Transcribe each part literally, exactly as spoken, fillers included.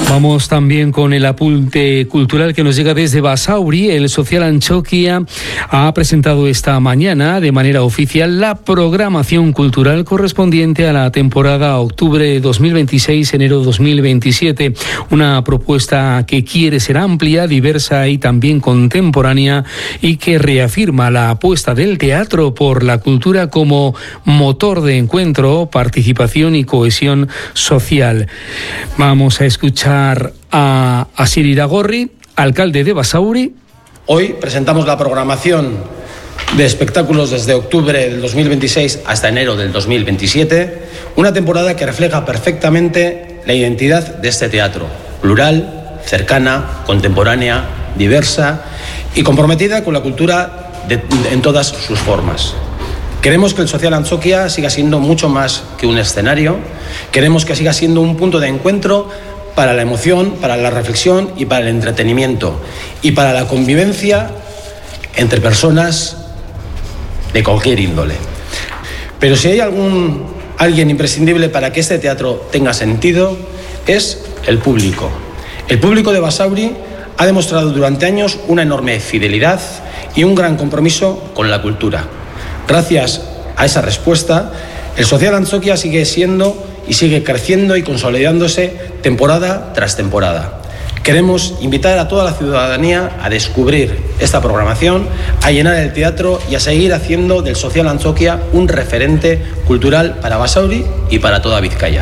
Vamos también con el apunte cultural que nos llega desde Basauri. El Social Antxokia ha presentado esta mañana de manera oficial la programación cultural correspondiente a la temporada octubre dos mil veintiséis, enero dos mil veintisiete. Una propuesta que quiere ser amplia, diversa y también contemporánea, y que reafirma la apuesta del teatro por la cultura como motor de encuentro, participación y cohesión social. Vamos a escuchar a Asier Iragorri, alcalde de Basauri. Hoy presentamos la programación de espectáculos desde octubre del dos mil veintiséis hasta enero del dos mil veintisiete, una temporada que refleja perfectamente la identidad de este teatro, plural, cercana, contemporánea, diversa y comprometida con la cultura de, en todas sus formas. Queremos que el Social Antxokia siga siendo mucho más que un escenario, queremos que siga siendo un punto de encuentro para la emoción, para la reflexión y para el entretenimiento y para la convivencia entre personas de cualquier índole. Pero si hay algún alguien imprescindible para que este teatro tenga sentido, es el público. El público de Basauri ha demostrado durante años una enorme fidelidad y un gran compromiso con la cultura. Gracias a esa respuesta, el Social Antxokia sigue siendo y sigue creciendo y consolidándose temporada tras temporada. Queremos invitar a toda la ciudadanía a descubrir esta programación, a llenar el teatro y a seguir haciendo del Social Antxokia un referente cultural para Basauri y para toda Vizcaya.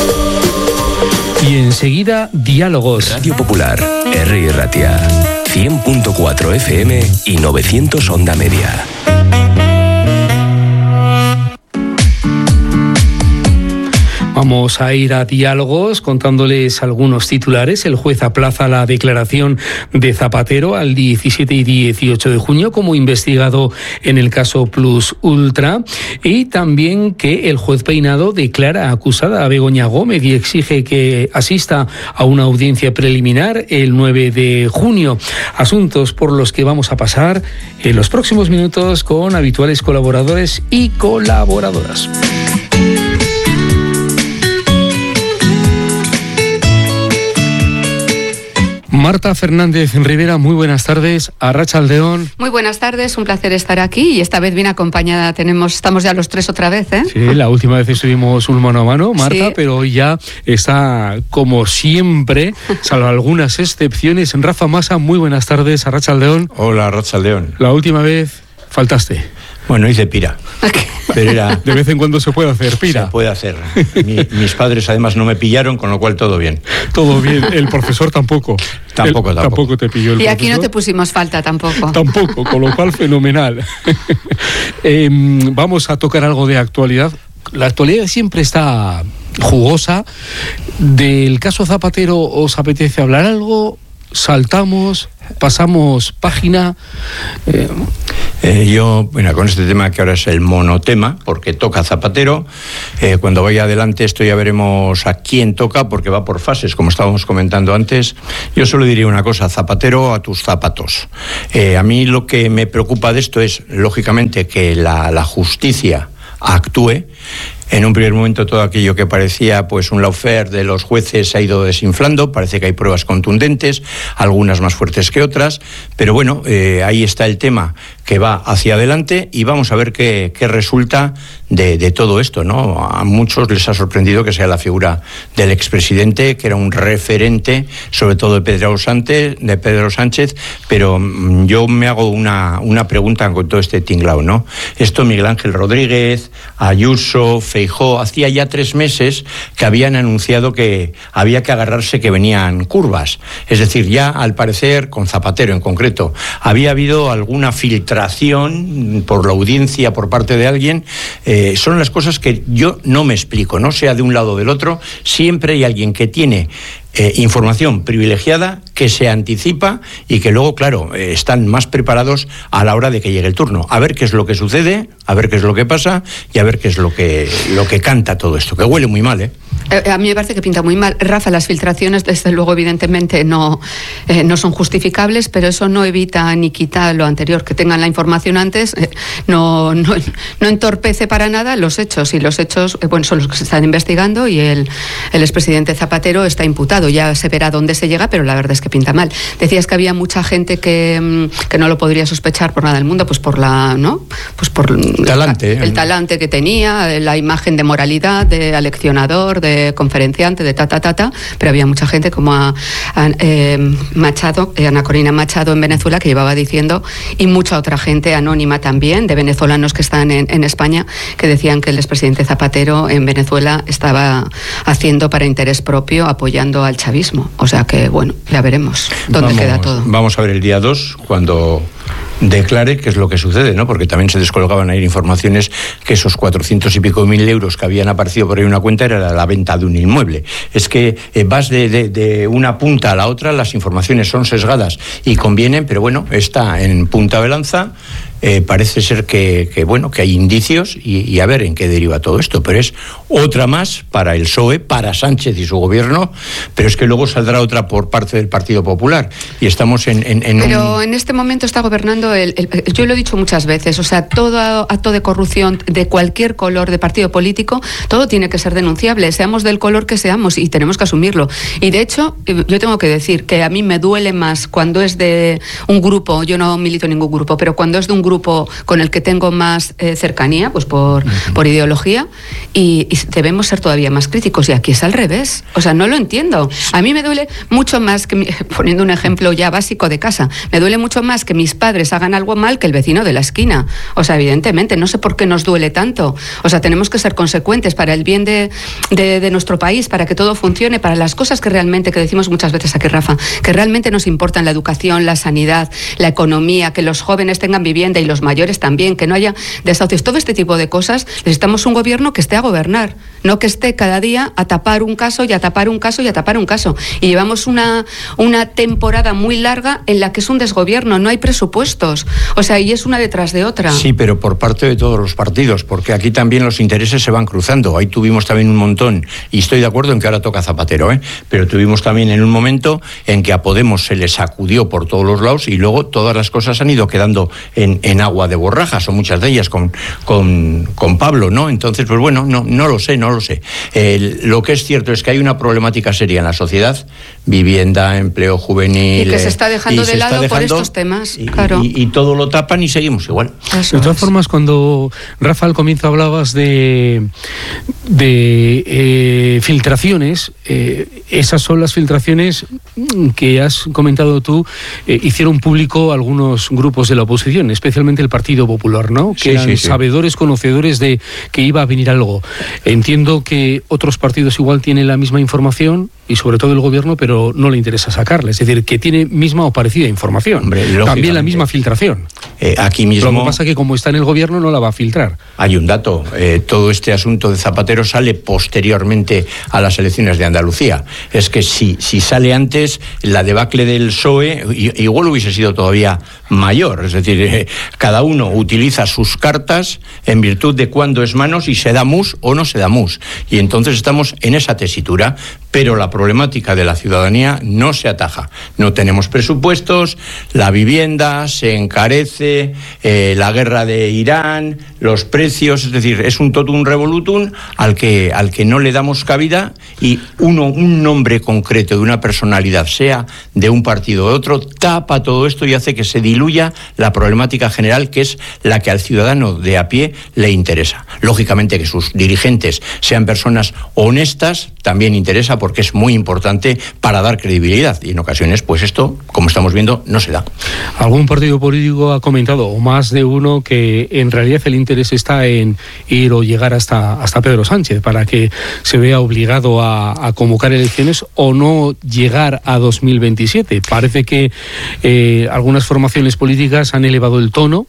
Y enseguida, diálogos. Radio Popular, R I Ratia, cien punto cuatro F M y novecientos onda media. Vamos a ir a diálogos contándoles algunos titulares. El juez aplaza la declaración de Zapatero al diecisiete y dieciocho de junio como investigado en el caso Plus Ultra, y también que el juez Peinado declara acusada a Begoña Gómez y exige que asista a una audiencia preliminar el nueve de junio. Asuntos por los que vamos a pasar en los próximos minutos con habituales colaboradores y colaboradoras. Marta Fernández Rivera, muy buenas tardes. Arratsaldeon. Muy buenas tardes, un placer estar aquí y esta vez bien acompañada. Tenemos, estamos ya los tres otra vez, ¿eh? Sí, la última vez estuvimos un mano a mano, Marta, sí. Pero hoy ya está, como siempre, salvo algunas excepciones. Rafa Masa, muy buenas tardes. Arratsaldeon. Hola, Arratsaldeon. La última vez faltaste. Bueno, hice pira. Pero era... De vez en cuando se puede hacer pira. Se puede hacer. Mi, mis padres además no me pillaron, con lo cual todo bien. Todo bien. El profesor tampoco. Tampoco, el, tampoco. Tampoco te pilló el y profesor. Aquí no te pusimos falta tampoco. Tampoco, con lo cual fenomenal. eh, vamos a tocar algo de actualidad. La actualidad siempre está jugosa. Del caso Zapatero, ¿os apetece hablar algo? ¿Saltamos? ¿Pasamos página? Eh... Eh, yo, bueno, con este tema que ahora es el monotema, porque toca Zapatero, eh, cuando vaya adelante esto ya veremos a quién toca, porque va por fases, como estábamos comentando antes. Yo solo diría una cosa: Zapatero, a tus zapatos. Eh, a mí lo que me preocupa de esto es, lógicamente, que la, la justicia actúe. En un primer momento todo aquello que parecía pues un lawfare de los jueces se ha ido desinflando, parece que hay pruebas contundentes, algunas más fuertes que otras, pero bueno, eh, ahí está el tema que va hacia adelante y vamos a ver qué, qué resulta de, de todo esto, ¿no? A muchos les ha sorprendido que sea la figura del expresidente, que era un referente, sobre todo de Pedro Sánchez, de Pedro Sánchez, pero mmm, yo me hago una, una pregunta con todo este tinglao, ¿no? Esto Miguel Ángel Rodríguez, Ayuso, Feijóo, hacía ya tres meses que habían anunciado que había que agarrarse, que venían curvas. Es decir, ya al parecer, con Zapatero en concreto, había habido alguna filtración por la audiencia por parte de alguien. Eh, son las cosas que yo no me explico, no sea de un lado o del otro. Siempre hay alguien que tiene Eh, información privilegiada, que se anticipa y que luego, claro, eh, están más preparados a la hora de que llegue el turno. A ver qué es lo que sucede, a ver qué es lo que pasa y a ver qué es lo que, lo que canta todo esto, que huele muy mal, ¿eh? Eh, a mí me parece que pinta muy mal. Rafa, las filtraciones, desde luego, evidentemente no, eh, no son justificables, pero eso no evita ni quita lo anterior. Que tengan la información antes eh, no, no, no entorpece para nada los hechos. Y los hechos, eh, bueno, son los que se están investigando y el, el expresidente Zapatero está imputado. Ya se verá dónde se llega, pero la verdad es que pinta mal. Decías que había mucha gente que, que no lo podría sospechar por nada del mundo, pues por la, ¿no? Pues por talante, el, el talante que tenía, la imagen de moralidad, de aleccionador, de conferenciante, de ta, ta, ta, ta, pero había mucha gente como a, a eh, Machado, eh, Ana Corina Machado en Venezuela, que llevaba diciendo, y mucha otra gente anónima también, de venezolanos que están en, en España, que decían que el expresidente Zapatero en Venezuela estaba haciendo para interés propio, apoyando al chavismo. O sea que, bueno, ya veremos dónde vamos, queda todo. Vamos a ver el día dos, cuando declare qué es lo que sucede, ¿no? Porque también se descolgaban ahí informaciones que esos cuatrocientos y pico mil euros que habían aparecido por ahí en una cuenta era la venta de un inmueble. Es que eh, vas de, de, de una punta a la otra, las informaciones son sesgadas y convienen, pero bueno, está en punta de lanza. Eh, parece ser que, que, bueno, que hay indicios y, y a ver en qué deriva todo esto, pero es otra más para el P S O E, para Sánchez y su gobierno, pero es que luego saldrá otra por parte del Partido Popular y estamos en, en, en pero un... en este momento está gobernando el, el, yo lo he dicho muchas veces, o sea, todo acto de corrupción de cualquier color de partido político, todo tiene que ser denunciable, seamos del color que seamos, y tenemos que asumirlo. Y de hecho, yo tengo que decir que a mí me duele más cuando es de un grupo, yo no milito en ningún grupo, pero cuando es de un grupo grupo con el que tengo más eh, cercanía, pues por, uh-huh. por ideología, y, y debemos ser todavía más críticos, y aquí es al revés. O sea, no lo entiendo. A mí me duele mucho más, que mi, poniendo un ejemplo ya básico de casa, me duele mucho más que mis padres hagan algo mal que el vecino de la esquina. O sea, evidentemente, no sé por qué nos duele tanto. O sea, tenemos que ser consecuentes para el bien de, de, de nuestro país, para que todo funcione, para las cosas que realmente, que decimos muchas veces aquí, Rafa, que realmente nos importan: la educación, la sanidad, la economía, que los jóvenes tengan vivienda y los mayores también, que no haya desahucios, todo este tipo de cosas. Necesitamos un gobierno que esté a gobernar, no que esté cada día a tapar un caso y a tapar un caso y a tapar un caso. Y llevamos una, una temporada muy larga en la que es un desgobierno, no hay presupuestos, o sea, y es una detrás de otra. Sí, pero por parte de todos los partidos, porque aquí también los intereses se van cruzando. Ahí tuvimos también un montón, y estoy de acuerdo en que ahora toca Zapatero, ¿eh? Pero tuvimos también en un momento en que a Podemos se le sacudió por todos los lados y luego todas las cosas han ido quedando en, en agua de borrajas, o muchas de ellas con, con, con Pablo, ¿no? Entonces, pues bueno, no, no lo sé, no lo sé. Eh, lo que es cierto es que hay una problemática seria en la sociedad: vivienda, empleo juvenil. Y que se está dejando de lado dejando, por estos temas, y, claro. Y, y todo lo tapan y seguimos igual. Eso de todas es. formas, cuando, Rafa, al comienzo hablabas de, de eh, filtraciones, eh, esas son las filtraciones que has comentado tú, eh, hicieron público algunos grupos de la oposición, especialmente el Partido Popular, ¿no? Que sí, eran sí, sí. sabedores, conocedores de que iba a venir algo. Entiendo que otros partidos igual tienen la misma información, y sobre todo el gobierno, pero no le interesa sacarla. Es decir, que tiene misma o parecida información. Hombre, también la misma filtración. Eh, aquí mismo... Lo que pasa es que como está en el gobierno no la va a filtrar. Hay un dato. Eh, todo este asunto de Zapatero sale posteriormente a las elecciones de Andalucía. Es que si, si sale antes, la debacle del P S O E igual hubiese sido todavía mayor. Es decir, eh, cada uno utiliza sus cartas en virtud de cuándo es manos y se da mus o no se da mus. Y entonces estamos en esa tesitura. Pero la problemática de la ciudadanía no se ataja. No tenemos presupuestos, la vivienda se encarece, eh, la guerra de Irán, los precios, es decir, es un totum revolutum al que, al que no le damos cabida, y uno, un nombre concreto de una personalidad, sea de un partido o de otro, tapa todo esto y hace que se diluya la problemática general, que es la que al ciudadano de a pie le interesa. Lógicamente que sus dirigentes sean personas honestas también interesa, porque es muy importante para dar credibilidad, y en ocasiones pues esto, como estamos viendo, no se da. Algún partido político ha comentado, o más de uno, que en realidad el interés está en ir o llegar hasta, hasta Pedro Sánchez para que se vea obligado a, a convocar elecciones o no llegar a dos mil veintisiete. Parece que eh, algunas formaciones políticas han elevado el tono,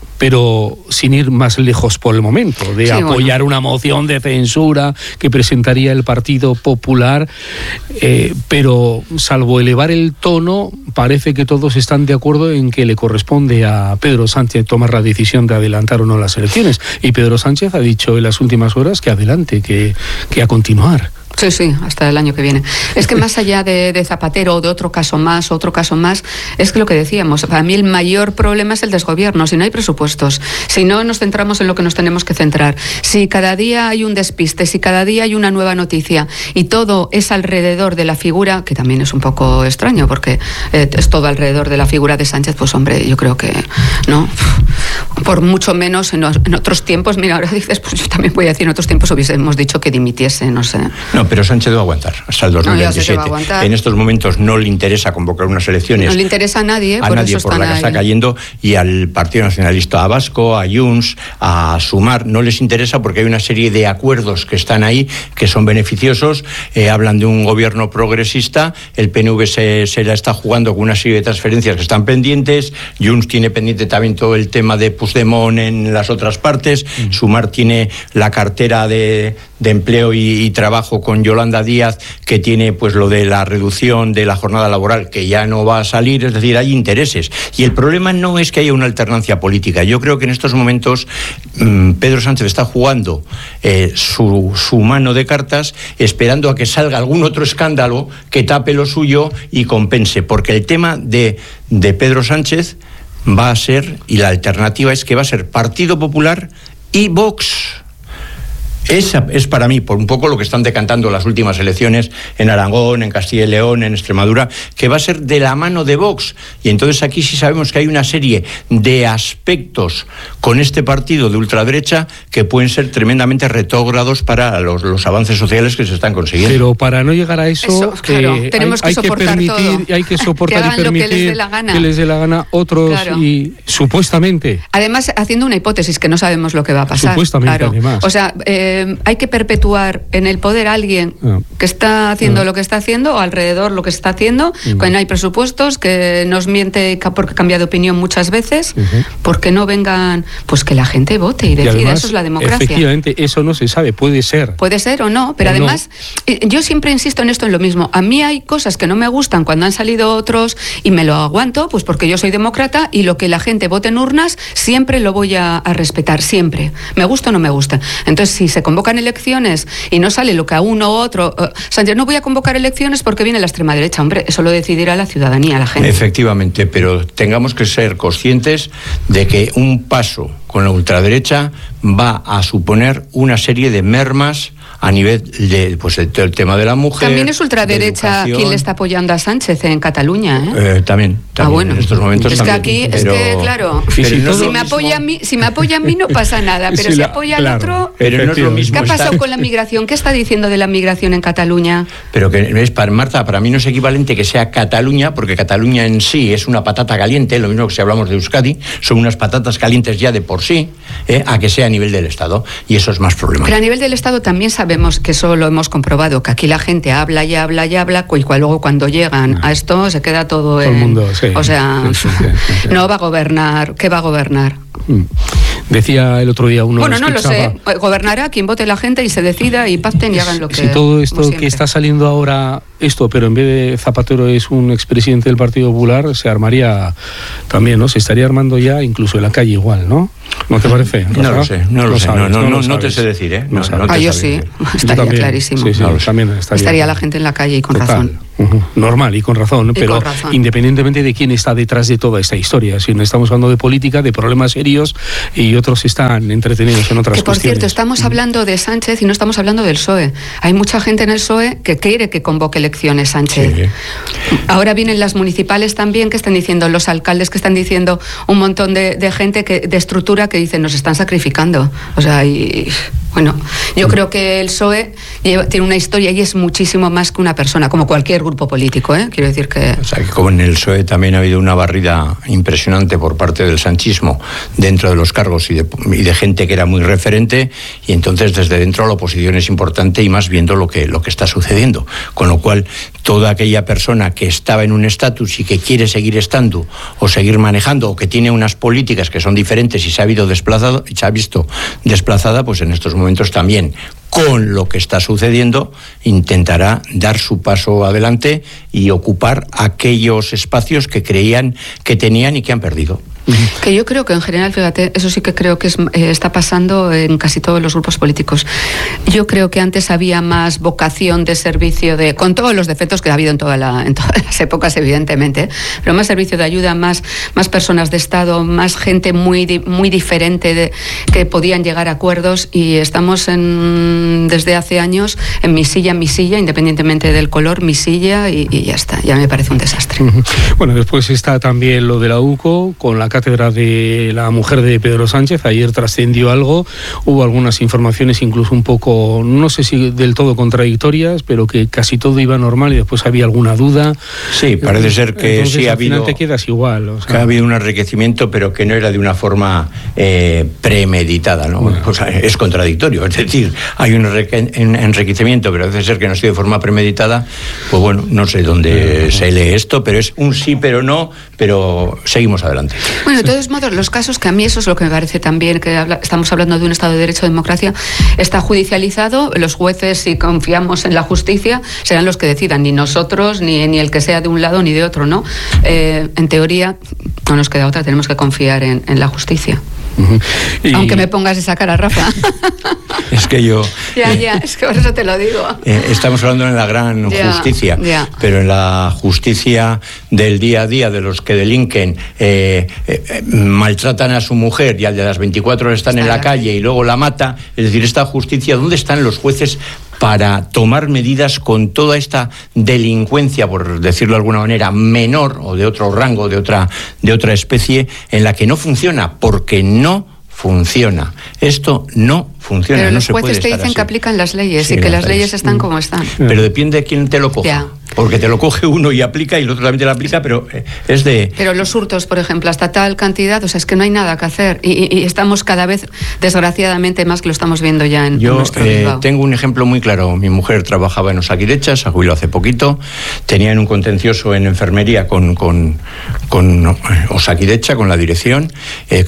pero sin ir más lejos por el momento, de sí, apoyar bueno. una moción de censura que presentaría el Partido Popular, eh, pero salvo elevar el tono, parece que todos están de acuerdo en que le corresponde a Pedro Sánchez tomar la decisión de adelantar o no las elecciones, y Pedro Sánchez ha dicho en las últimas horas que adelante, que, que a continuar. Sí, sí, hasta el año que viene. Es que más allá de, de Zapatero o de otro caso más, otro caso más, es que lo que decíamos, para mí el mayor problema es el desgobierno. Si no hay presupuestos, si no nos centramos en lo que nos tenemos que centrar, si cada día hay un despiste, si cada día hay una nueva noticia y todo es alrededor de la figura, que también es un poco extraño porque eh, es todo alrededor de la figura de Sánchez, pues hombre, yo creo que no, por mucho menos en, en otros tiempos, mira, ahora dices, pues yo también voy a decir, en otros tiempos hubiésemos dicho que dimitiese, no sé. No, pero Sánchez va a aguantar hasta el dos mil veintisiete. No, en estos momentos no le interesa convocar unas elecciones. No le interesa a nadie, a por nadie eso por la que ahí. Está cayendo, y al Partido Nacionalista Vasco, a Junts, a Sumar, no les interesa porque hay una serie de acuerdos que están ahí que son beneficiosos. Eh, hablan de un gobierno progresista, el P N V se, se la está jugando con una serie de transferencias que están pendientes, Junts tiene pendiente también todo el tema de Puigdemont en las otras partes, mm. Sumar tiene la cartera de, de empleo y, y trabajo con Yolanda Díaz, que tiene pues lo de la reducción de la jornada laboral, que ya no va a salir, es decir, hay intereses. Y el problema no es que haya una alternancia política. Yo creo que en estos momentos mmm, Pedro Sánchez está jugando eh, su, su mano de cartas, esperando a que salga algún otro escándalo que tape lo suyo y compense, porque el tema de, de Pedro Sánchez va a ser, y la alternativa es que va a ser Partido Popular y Vox. Esa es para mí, por un poco lo que están decantando las últimas elecciones en Aragón, en Castilla y León, en Extremadura, que va a ser de la mano de Vox. Y entonces aquí sí sabemos que hay una serie de aspectos con este partido de ultraderecha que pueden ser tremendamente retrógrados para los, los avances sociales que se están consiguiendo. Pero para no llegar a eso, eso claro, eh, tenemos hay, que hay soportar que permitir, todo. Hay que soportar que y permitir que les dé la gana, que les dé la gana otros, claro. Y supuestamente. Además, haciendo una hipótesis que no sabemos lo que va a pasar. Supuestamente, claro. Además. O sea, eh, hay que perpetuar en el poder a alguien no. que está haciendo no. lo que está haciendo, o alrededor lo que está haciendo, no. que no hay presupuestos, que nos miente porque cambia de opinión muchas veces, uh-huh. porque no vengan, pues que la gente vote y decida, y además, eso es la democracia. Efectivamente, eso no se sabe, puede ser. Puede ser o no, pero o además, no. yo siempre insisto en esto, en lo mismo. A mí hay cosas que no me gustan cuando han salido otros y me lo aguanto, pues porque yo soy demócrata y lo que la gente vote en urnas siempre lo voy a, a respetar, siempre. Me gusta o no me gusta. Entonces, si se convocan elecciones y no sale lo que a uno u otro, uh, Sánchez, no voy a convocar elecciones porque viene la extrema derecha, hombre, eso lo decidirá la ciudadanía, la gente. Efectivamente, pero tengamos que ser conscientes de que un paso con la ultraderecha va a suponer una serie de mermas a nivel de, pues, el, el tema de la mujer. También es ultraderecha quien le está apoyando a Sánchez en Cataluña, ¿eh? eh también, también ah, bueno. en estos momentos es también. que aquí, pero, es que, claro, pero si, no si, me apoya a mí, si me apoya a mí no pasa nada, pero si si la, apoya claro, al otro... Pero no es lo mismo. ¿Qué ha pasado estar... con la migración? ¿Qué está diciendo de la migración en Cataluña? Pero que es para Marta, para mí no es equivalente que sea Cataluña, porque Cataluña en sí es una patata caliente, lo mismo que si hablamos de Euskadi, son unas patatas calientes ya de por sí, eh, a que sea a nivel del Estado, y eso es más problemático. Pero a nivel del Estado también sabemos que eso lo hemos comprobado, que aquí la gente habla y habla y habla, y luego cuando llegan a esto se queda todo, todo en... el mundo, sí. O sea, sí, sí, sí, sí. no va a gobernar. ¿Qué va a gobernar? Decía el otro día uno... Bueno, no escuchaba, lo sé. Gobernará quien vote la gente y se decida y pacten y hagan lo que... Si todo esto que está saliendo ahora, esto, pero en vez de Zapatero es un expresidente del Partido Popular, se armaría también, ¿no? Se estaría armando ya incluso en la calle igual, ¿no? ¿No te parece, Rafa? No lo sé, no lo, lo sé. Sabes, no, no, no, no, no te sé decir, ¿eh? No, no, no ah, te yo sí. Decir. Estaría yo clarísimo. Sí, sí, no también estaría, estaría la gente en la calle y con total. razón. Uh-huh. Normal y con razón, y pero con razón. Independientemente de quién está detrás de toda esta historia, si no estamos hablando de política, de problemas serios, y otros están entretenidos en otras que por cuestiones. Cierto, estamos uh-huh. hablando de Sánchez y no estamos hablando del P S O E. Hay mucha gente en el P S O E que quiere que convoque elecciones Sánchez. Sí. Ahora vienen las municipales también que están diciendo, los alcaldes que están diciendo, un montón de, de gente que, de estructura que dicen nos están sacrificando. O sea, y bueno, yo uh-huh. creo que el P S O E lleva, tiene una historia y es muchísimo más que una persona, como cualquier grupo político, ¿eh? Quiero decir que... O sea, que como en el P S O E también ha habido una barrida impresionante por parte del sanchismo dentro de los cargos y de, y de gente que era muy referente, y entonces desde dentro la oposición es importante y más viendo lo que, lo que está sucediendo. Con lo cual, toda aquella persona que estaba en un estatus y que quiere seguir estando o seguir manejando o que tiene unas políticas que son diferentes y se ha, habido desplazado, se ha visto desplazada, pues en estos momentos también, con lo que está sucediendo, intentará dar su paso adelante y ocupar aquellos espacios que creían que tenían y que han perdido. Que yo creo que en general, fíjate, eso sí que creo que es, eh, está pasando en casi todos los grupos políticos. Yo creo que antes había más vocación de servicio, de con todos los defectos que ha habido en, toda la, en todas las épocas, evidentemente, pero más servicio de ayuda, más, más personas de Estado, más gente muy, muy diferente de, que podían llegar a acuerdos, y estamos en, desde hace años en mi silla, mi silla, independientemente del color, mi silla, y, y ya está. Ya me parece un desastre. Bueno, después está también lo de la U C O, con la cátedra de la mujer de Pedro Sánchez. Ayer trascendió algo, hubo algunas informaciones incluso un poco, no sé si del todo contradictorias, pero que casi todo iba normal y después había alguna duda. Sí, parece ser que Entonces, sí ha al final habido, te quedas igual, o sea, que ha habido un enriquecimiento, pero que no era de una forma eh, premeditada, ¿no? Bueno. O sea, es contradictorio, es decir, hay un enriquecimiento, pero parece ser que no ha sido de forma premeditada. Pues bueno, no sé dónde uh-huh. se lee esto, pero es un sí, pero no, pero seguimos adelante. Bueno, de todos modos, los casos, que a mí eso es lo que me parece también, que habla, estamos hablando de un Estado de Derecho, democracia, está judicializado, los jueces, si confiamos en la justicia, serán los que decidan, ni nosotros, ni, ni el que sea de un lado ni de otro, ¿no? Eh, en teoría, no nos queda otra, tenemos que confiar en, en la justicia. Uh-huh. Y... Aunque me pongas esa cara, Rafa. Es que yo... Ya, ya, es que por eso te lo digo. Eh, estamos hablando en la gran ya, justicia, ya. pero en la justicia del día a día, de los que delinquen, eh, eh, maltratan a su mujer y al de las veinticuatro horas están Está en la calle, calle y luego la mata, es decir, esta justicia, ¿dónde están los jueces para tomar medidas con toda esta delincuencia, por decirlo de alguna manera, menor o de otro rango, de otra, de otra especie, en la que no funciona, porque no funciona? Esto no funciona. Pero no los se puede jueces te estar dicen así. que aplican las leyes Sí, y que las, las leyes leyes están como están. Pero depende de quién te lo coja. Ya. Porque te lo coge uno y aplica y el otro también te lo aplica, pero es de... Pero los hurtos, por ejemplo, hasta tal cantidad, o sea, es que no hay nada que hacer. Y, y, y estamos cada vez, desgraciadamente, más que lo estamos viendo ya en, Yo, en nuestro eh, Bilbao. tengo un ejemplo muy claro. Mi mujer trabajaba en Osakidecha, se jubiló hace poquito. Tenían un contencioso en enfermería con, con, con Osakidecha, con la dirección. Eh,